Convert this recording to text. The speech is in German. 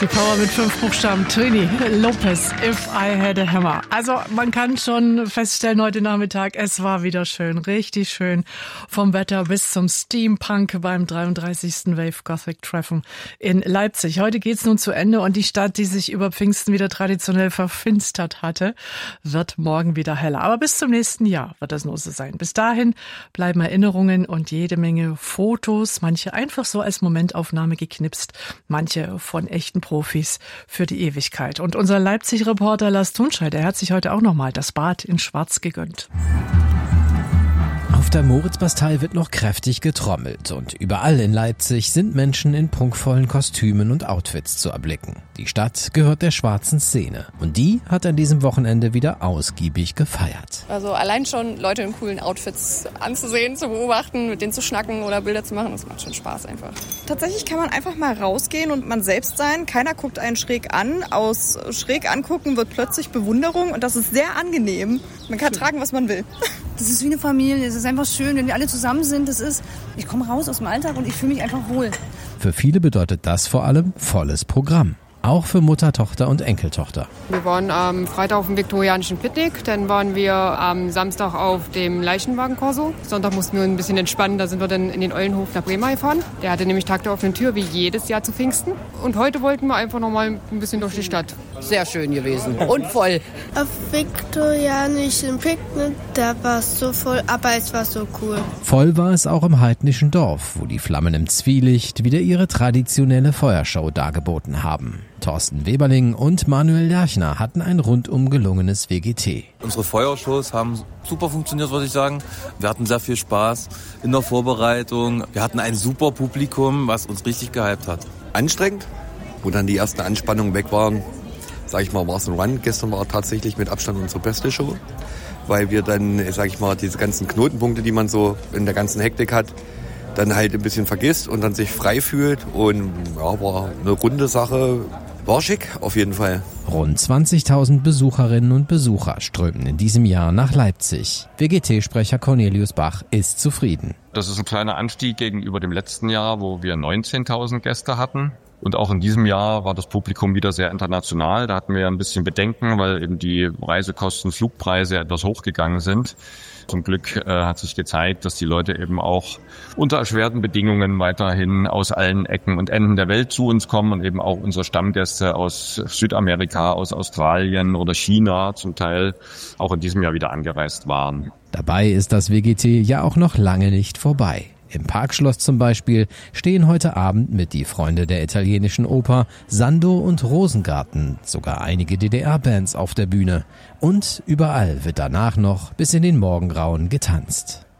Die Power mit 5 Buchstaben. Trini Lopez, If I Had a Hammer. Also man kann schon feststellen, heute Nachmittag, es war wieder schön, richtig schön. Vom Wetter bis zum Steampunk beim 33. Wave Gothic Treffen in Leipzig. Heute geht's nun zu Ende und die Stadt, die sich über Pfingsten wieder traditionell verfinstert hatte, wird morgen wieder heller. Aber bis zum nächsten Jahr wird das nur so sein. Bis dahin bleiben Erinnerungen und jede Menge Fotos, manche einfach so als Momentaufnahme geknipst, manche von echten Profis für die Ewigkeit. Und unser Leipzig-Reporter Lars Thunschei, der hat sich heute auch nochmal das Bad in Schwarz gegönnt. Auf der Moritzbastei wird noch kräftig getrommelt und überall in Leipzig sind Menschen in prunkvollen Kostümen und Outfits zu erblicken. Die Stadt gehört der schwarzen Szene und die hat an diesem Wochenende wieder ausgiebig gefeiert. Also allein schon Leute in coolen Outfits anzusehen, zu beobachten, mit denen zu schnacken oder Bilder zu machen, das macht schon Spaß einfach. Tatsächlich kann man einfach mal rausgehen und man selbst sein. Keiner guckt einen schräg an. Aus schräg angucken wird plötzlich Bewunderung und das ist sehr angenehm. Man kann tragen, was man will. Das ist wie eine Familie, es ist einfach schön, wenn wir alle zusammen sind. Ich komme raus aus dem Alltag und ich fühle mich einfach wohl. Für viele bedeutet das vor allem volles Programm. Auch für Mutter, Tochter und Enkeltochter. Wir waren am Freitag auf dem viktorianischen Picknick, dann waren wir am Samstag auf dem Leichenwagenkorso. Sonntag mussten wir ein bisschen entspannen, da sind wir dann in den Eulenhof nach Bremen gefahren. Der hatte nämlich Tag der offenen Tür, wie jedes Jahr zu Pfingsten. Und heute wollten wir einfach noch mal ein bisschen durch die Stadt. Sehr schön gewesen und voll. Auf viktorianischen Picknick, da war es so voll, aber es war so cool. Voll war es auch im heidnischen Dorf, wo die Flammen im Zwielicht wieder ihre traditionelle Feuershow dargeboten haben. Thorsten Weberling und Manuel Lerchner hatten ein rundum gelungenes WGT. Unsere Feuershows haben super funktioniert, würde ich sagen. Wir hatten sehr viel Spaß in der Vorbereitung. Wir hatten ein super Publikum, was uns richtig gehypt hat. Anstrengend, wo dann die ersten Anspannungen weg waren. Sag ich mal, war es ein Run. Gestern war tatsächlich mit Abstand unsere beste Show, weil wir dann, sag ich mal, diese ganzen Knotenpunkte, die man so in der ganzen Hektik hat, dann halt ein bisschen vergisst und dann sich frei fühlt. Und ja, war eine runde Sache. War schick, auf jeden Fall. Rund 20.000 Besucherinnen und Besucher strömten in diesem Jahr nach Leipzig. WGT-Sprecher Cornelius Bach ist zufrieden. Das ist ein kleiner Anstieg gegenüber dem letzten Jahr, wo wir 19.000 Gäste hatten. Und auch in diesem Jahr war das Publikum wieder sehr international. Da hatten wir ein bisschen Bedenken, weil eben die Reisekosten, Flugpreise etwas hochgegangen sind. Zum Glück hat sich gezeigt, dass die Leute eben auch unter erschwerten Bedingungen weiterhin aus allen Ecken und Enden der Welt zu uns kommen und eben auch unsere Stammgäste aus Südamerika, aus Australien oder China zum Teil auch in diesem Jahr wieder angereist waren. Dabei ist das WGT ja auch noch lange nicht vorbei. Im Parkschloss zum Beispiel stehen heute Abend mit die Freunde der italienischen Oper Sando und Rosengarten, sogar einige DDR-Bands auf der Bühne. Und überall wird danach noch bis in den Morgengrauen getanzt.